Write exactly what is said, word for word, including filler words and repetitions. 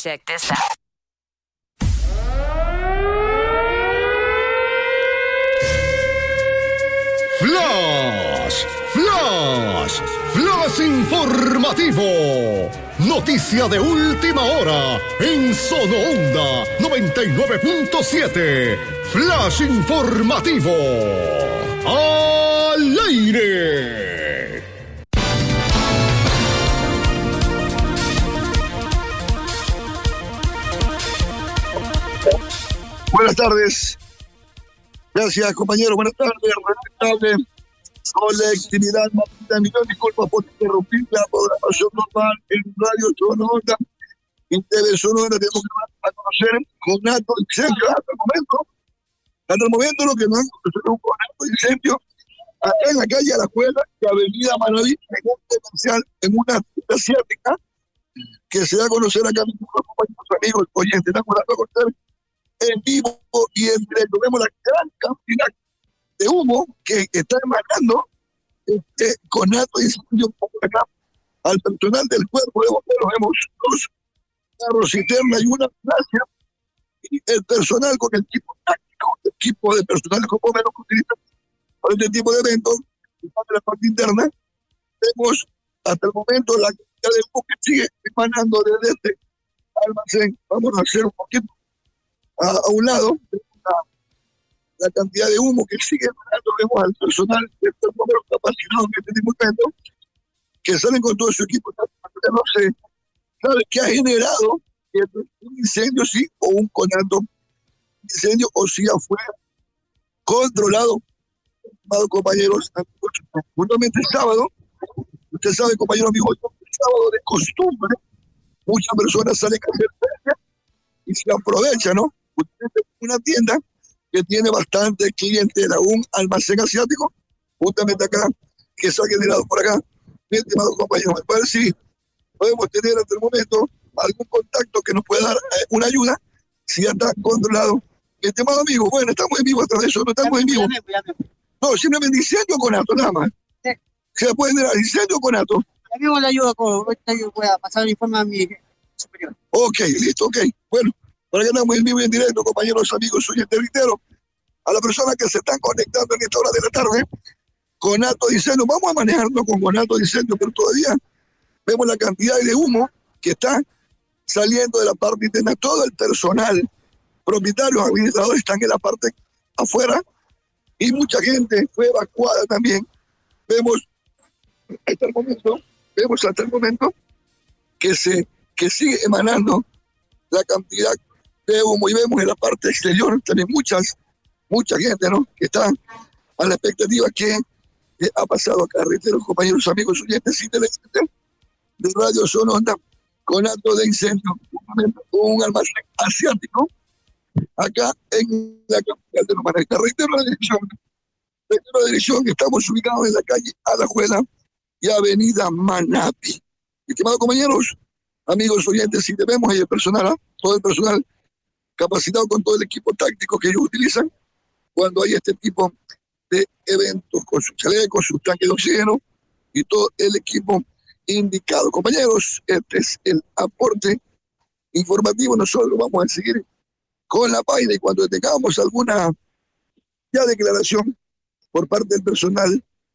Check this out. Flash, Flash, Flash informativo. Noticia de última hora en Sono Onda noventa y nueve punto siete. Flash informativo. Al aire. Buenas tardes. Gracias, compañero. Buenas tardes. Respetable colectividad. Martita, millón disculpas por interrumpir la programación normal en Radio Sono Onda. En T V Sono Onda tenemos que dar a conocer conato incendio. Hasta el momento, hasta el momento lo que nos han conocido es un conato incendio acá en la calle Alajuela de Avenida Manaví, en un comercial, en una tienda asiática que se da a conocer acá mis compañeros, amigos, oyentes. Estamos dando a conocer en vivo y en directo. Vemos la gran cantidad de humo que está emanando este conato de incendio por acá. Al personal del cuerpo de bomberos vemos dos carros cisterna y una ambulancia, y el personal con el equipo táctico, el equipo de personal como bomberos que utilizan para este tipo de eventos, en la parte interna. Vemos hasta el momento la cantidad de humo que sigue emanando desde este almacén. Vamos a hacer un poquito A, a un lado, la, la cantidad de humo que sigue emanando. Vemos al personal de estos bomberos capacitados en este tipo de eventos, que salen con todo su equipo. No se sabe qué ha generado un incendio, sí, o un conato incendio, o si ya fue controlado. Estimados compañeros, justamente el sábado, usted sabe, compañero amigo, el sábado de costumbre, muchas personas salen a hacer feria y se aprovecha, ¿no? Una tienda que tiene bastante clientela, un almacén asiático, justamente acá, que se ha generado por acá. Mi estimado compañero, a ver si podemos tener hasta el momento algún contacto que nos pueda dar eh, una ayuda, si ya está controlado. Mi estimado amigo, bueno, estamos en vivo a través de eso, no estamos en vivo. No, simplemente incendio con conato, nada más. Sí. Se puede generar incendio con conato. Amigo, le ayudo con, yo voy a pasar el informe a mi superior. Ok, listo, ok. Bueno, para que andamos en vivo y en directo, compañeros, amigos, soy el territorio. A las personas que se están conectando en esta hora de la tarde, conato de incendio, vamos a manejarnos con conato de incendio, pero todavía vemos la cantidad de humo que está saliendo de la parte interna. Todo el personal, propietarios, administradores están en la parte afuera y mucha gente fue evacuada también. Vemos hasta el momento, vemos hasta el momento que se que sigue emanando la cantidad de humo, y vemos en la parte exterior también muchas, mucha gente, ¿no?, que está a la expectativa que, que ha pasado acá. Reitero, compañeros, amigos, oyentes y televidentes de Radio Sono Onda, con acto de incendio, un almacén asiático acá en la capital de Numaná. Reitero la dirección, reitero la dirección, estamos ubicados en la calle Alajuela y Avenida Manaví. Estimados compañeros, amigos oyentes, si debemos ahí el personal, ¿eh? todo el personal capacitado con todo el equipo táctico que ellos utilizan cuando hay este tipo de eventos, con sus chalecos, sus tanques de oxígeno y todo el equipo indicado. Compañeros, este es el aporte informativo. Nosotros vamos a seguir con la página y cuando tengamos alguna ya declaración por parte del personal